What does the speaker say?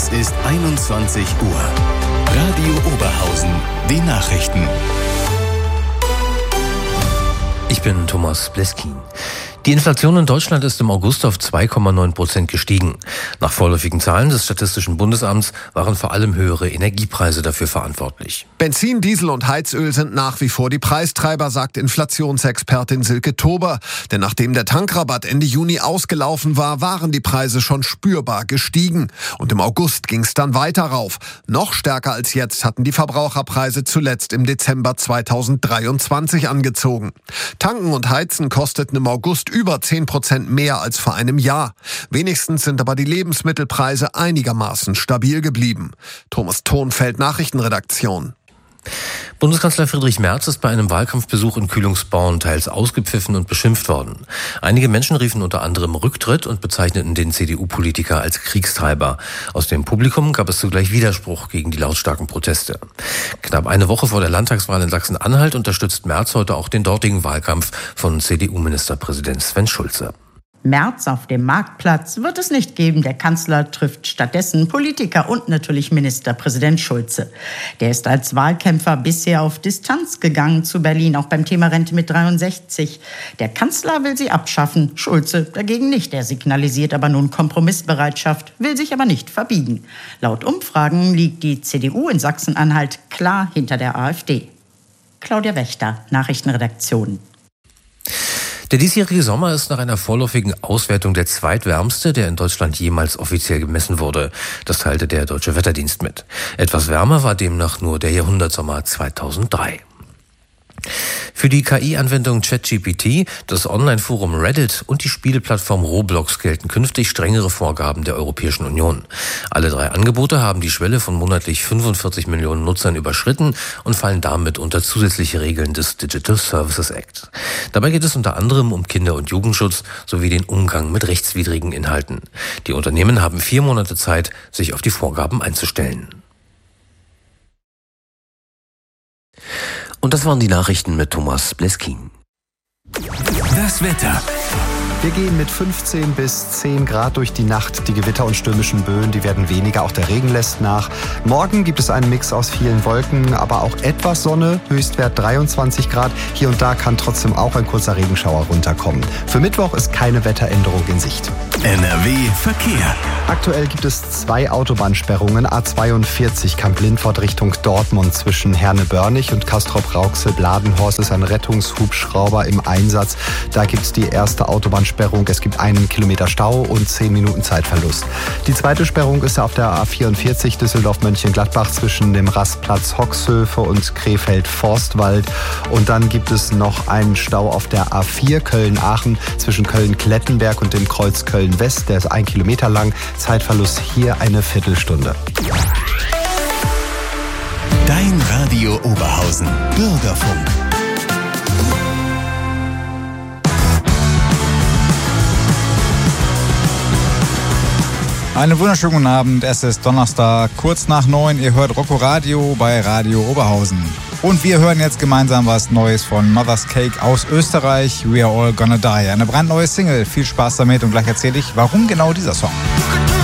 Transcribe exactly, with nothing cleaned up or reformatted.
Es ist einundzwanzig Uhr. Radio Oberhausen, die Nachrichten. Ich bin Thomas Bleskin. Die Inflation in Deutschland ist im August auf zwei Komma neun Prozent gestiegen. Nach vorläufigen Zahlen des Statistischen Bundesamts waren vor allem höhere Energiepreise dafür verantwortlich. Benzin, Diesel und Heizöl sind nach wie vor die Preistreiber, sagt Inflationsexpertin Silke Tober. Denn nachdem der Tankrabatt Ende Juni ausgelaufen war, waren die Preise schon spürbar gestiegen. Und im August ging es dann weiter rauf. Noch stärker als jetzt hatten die Verbraucherpreise zuletzt im Dezember zweitausenddreiundzwanzig angezogen. Tanken und Heizen kosteten im August über zehn Prozent mehr als vor einem Jahr. Wenigstens sind aber die Lebensmittelpreise einigermaßen stabil geblieben. Thomas Thonfeld, Nachrichtenredaktion. Bundeskanzler Friedrich Merz ist bei einem Wahlkampfbesuch in Kühlungsborn teils ausgepfiffen und beschimpft worden. Einige Menschen riefen unter anderem Rücktritt und bezeichneten den C D U-Politiker als Kriegstreiber. Aus dem Publikum gab es zugleich Widerspruch gegen die lautstarken Proteste. Knapp eine Woche vor der Landtagswahl in Sachsen-Anhalt unterstützt Merz heute auch den dortigen Wahlkampf von C D U-Ministerpräsident Sven Schulze. Merz auf dem Marktplatz wird es nicht geben. Der Kanzler trifft stattdessen Politiker und natürlich Ministerpräsident Schulze. Der ist als Wahlkämpfer bisher auf Distanz gegangen zu Berlin, auch beim Thema Rente mit dreiundsechzig. Der Kanzler will sie abschaffen, Schulze dagegen nicht. Er signalisiert aber nun Kompromissbereitschaft, will sich aber nicht verbiegen. Laut Umfragen liegt die C D U in Sachsen-Anhalt klar hinter der AfD. Claudia Wächter, Nachrichtenredaktion. Der diesjährige Sommer ist nach einer vorläufigen Auswertung der zweitwärmste, der in Deutschland jemals offiziell gemessen wurde. Das teilte der Deutsche Wetterdienst mit. Etwas wärmer war demnach nur der Jahrhundertsommer zweitausenddrei. Für die K I-Anwendung ChatGPT, das Online-Forum Reddit und die Spieleplattform Roblox gelten künftig strengere Vorgaben der Europäischen Union. Alle drei Angebote haben die Schwelle von monatlich fünfundvierzig Millionen Nutzern überschritten und fallen damit unter zusätzliche Regeln des Digital Services Act. Dabei geht es unter anderem um Kinder- und Jugendschutz sowie den Umgang mit rechtswidrigen Inhalten. Die Unternehmen haben vier Monate Zeit, sich auf die Vorgaben einzustellen. Und das waren die Nachrichten mit Thomas Bleskin. Das Wetter. Wir gehen mit fünfzehn bis zehn Grad durch die Nacht. Die Gewitter und stürmischen Böen, die werden weniger. Auch der Regen lässt nach. Morgen gibt es einen Mix aus vielen Wolken, aber auch etwas Sonne. Höchstwert dreiundzwanzig Grad. Hier und da kann trotzdem auch ein kurzer Regenschauer runterkommen. Für Mittwoch ist keine Wetteränderung in Sicht. N R W Verkehr. Aktuell gibt es zwei Autobahnsperrungen. A zweiundvierzig Kamp-Lindfort Richtung Dortmund zwischen Herne-Börnich und Castrop-Rauxel-Bladenhorst ist ein Rettungshubschrauber im Einsatz. Da gibt es die erste Autobahnsperrung. Es gibt einen Kilometer Stau und zehn Minuten Zeitverlust. Die zweite Sperrung ist auf der A vierundvierzig Düsseldorf-Mönchengladbach zwischen dem Rastplatz Hoxhöfe und Krefeld-Forstwald. Und dann gibt es noch einen Stau auf der A vier Köln-Aachen zwischen Köln-Klettenberg und dem Kreuz Köln-West. Der ist ein Kilometer lang. Zeitverlust hier eine Viertelstunde. Dein Radio Oberhausen. Bürgerfunk. Einen wunderschönen guten Abend. Es ist Donnerstag, kurz nach neun. Ihr hört Rocco Radio bei Radio Oberhausen. Und wir hören jetzt gemeinsam was Neues von Mother's Cake aus Österreich. We Are All Gonna Die. Eine brandneue Single. Viel Spaß damit und gleich erzähle ich, warum genau dieser Song.